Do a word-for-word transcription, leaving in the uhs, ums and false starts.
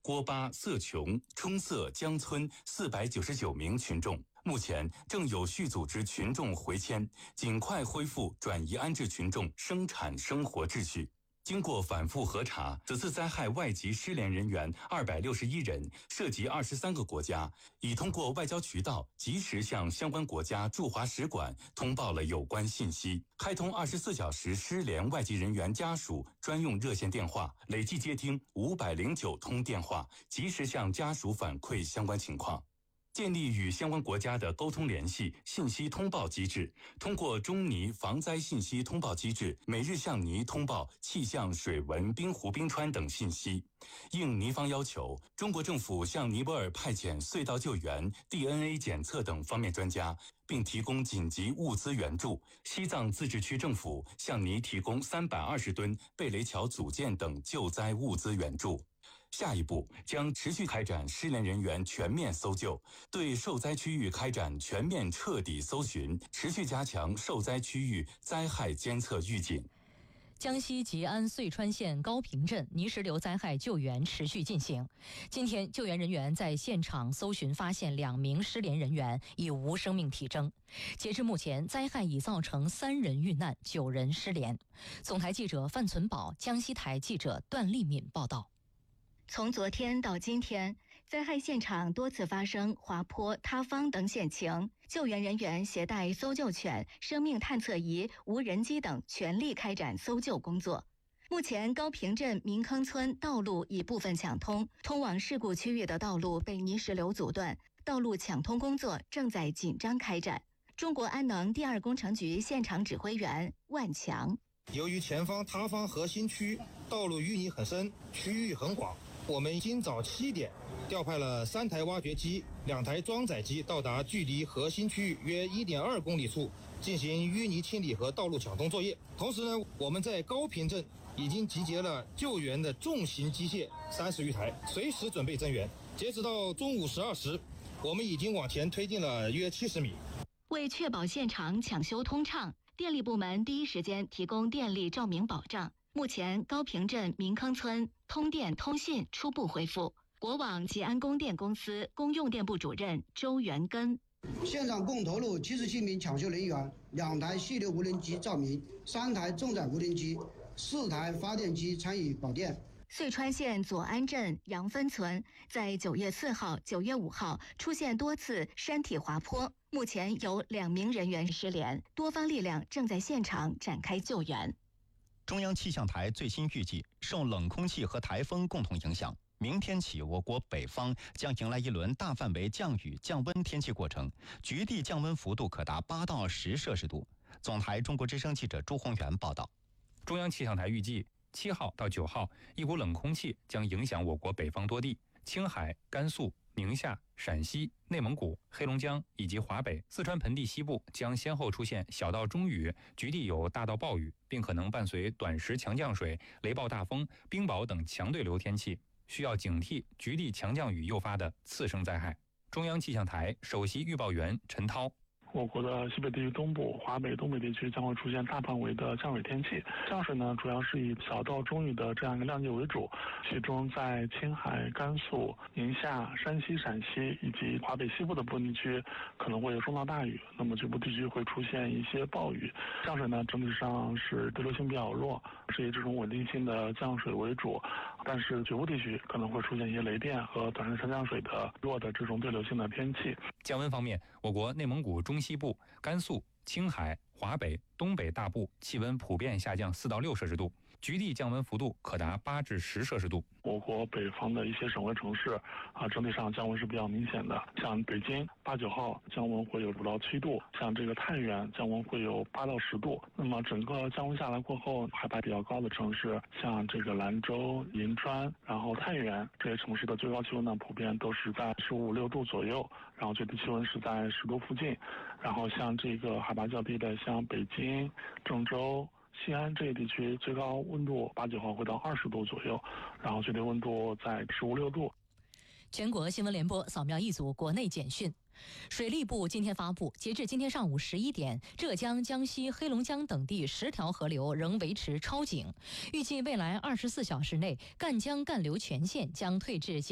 郭巴、色琼、冲色、江村四百九十九名群众。目前正有序组织群众回迁，尽快恢复转移安置群众生产生活秩序。经过反复核查，此次灾害外籍失联人员二百六十一人，涉及二十三个国家，已通过外交渠道及时向相关国家驻华使馆通报了有关信息，开通二十四小时失联外籍人员家属专用热线电话，累计接听五百零九通电话，及时向家属反馈相关情况。建立与相关国家的沟通联系、信息通报机制，通过中尼防灾信息通报机制，每日向尼通报气象、水文、冰湖、冰川等信息。应尼方要求，中国政府向尼泊尔派遣隧道救援、D N A 检测等方面专家，并提供紧急物资援助。西藏自治区政府向尼提供三百二十吨贝雷桥组件等救灾物资援助。下一步将持续开展失联人员全面搜救，对受灾区域开展全面彻底搜寻，持续加强受灾区域灾害监测预警。 江西吉安遂川县高坪镇泥石流灾害救援持续进行。今天，救援人员在现场搜寻发现两名失联人员，已无生命体征。截至目前，灾害已造成三人遇难，九人失联。总台记者范存宝，江西台记者段丽敏报道。 从昨天到今天，灾害现场多次发生滑坡、塌方等险情，救援人员携带搜救犬、生命探测仪、无人机等全力开展搜救工作。目前，高坪镇民坑村道路已部分抢通，通往事故区域的道路被泥石流阻断，道路抢通工作正在紧张开展。中国安能第二工程局现场指挥员万强： 由于前方塌方核心区道路淤泥很深，区域很广，我们今早七点调派了三台挖掘机、两台装载机到达距离核心区域约 一点二公里处，进行淤泥清理和道路抢通作业。同时呢，我们在高坪镇已经集结了救援的重型机械三十余台，随时准备增援。截止到中午十二时，我们已经往前推进了约七十米。 为确保现场抢修通畅，电力部门第一时间提供电力照明保障。目前，高坪镇民坑村通电通信初步恢复。国网吉安供电公司公用电部主任周元根： 现场共投入七十七名抢修人员，两台系列无人机照明，三台重载无人机，四台发电机参与保电。 遂川县左安镇杨分村在九月四号、九月五号出现多次山体滑坡，目前有两名人员失联，多方力量正在现场展开救援。 中央气象台最新预计，受冷空气和台风共同影响，明天起我国北方将迎来一轮大范围降雨降温天气过程，局地降温幅度可达八到十摄氏度。总台中国之声记者朱宏元报道。 中央气象台预计，七号到九号，一股冷空气将影响我国北方多地，青海、甘肃、宁夏、陕西、内蒙古、黑龙江以及华北、四川盆地西部将先后出现小到中雨，局地有大到暴雨，并可能伴随短时强降水、雷暴大风、冰雹等强对流天气，需要警惕局地强降雨诱发的次生灾害。中央气象台首席预报员陈涛： 我国的西北地区东部、华北、东北地区将会出现大范围的降水天气，降水呢主要是以小到中雨的这样一个量级为主，其中在青海、甘肃、宁夏、山西、陕西以及华北西部的部分地区可能会有中到大雨，那么局部地区会出现一些暴雨。降水呢整体上是对流性比较弱，是以这种稳定性的降水为主，但是局部地区可能会出现一些雷电和短时强降水的弱的这种对流性的天气。 降温方面，我国内蒙古中西部、甘肃、青海、华北、东北大部气温普遍下降四到六摄氏度，局地降温幅度可达八至十摄氏度。 我国北方的一些省会城市啊，整体上降温是比较明显的，像北京八九号降温会有五到七度，像这个太原降温会有八到十度。那么整个降温下来过后，海拔比较高的城市，像这个兰州、银川，然后太原这些城市的最高气温呢，普遍都是在十五六度左右，然后最低气温是在十度附近。然后像这个海拔较低的，像北京、郑州、西安这些地区，最高温度八九号会到二十度左右，然后最低温度在十五六度。 全国新闻联播扫描一组国内简讯。水利部今天发布，截至今天上午十一点，浙江、江西、黑龙江等地十条河流仍维持超警，预计未来二十四小时内，赣江干流全线将退至